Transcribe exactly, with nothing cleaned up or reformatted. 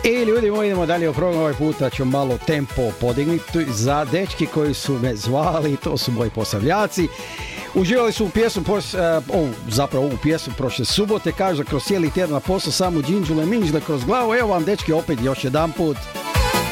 I ljudi moji, idemo dalje u program. Ovaj puta ću malo tempo podignuti za dečki koji su me zvali, to su moji posavljaci. Uživali su u pjesmu, pos, uh, ovu, zapravo ovu pjesmu prošle subote, kažu da kroz cijeli tjedan na poslu samo džinđule minđle kroz glavu. Evo vam dečki opet još jedan put.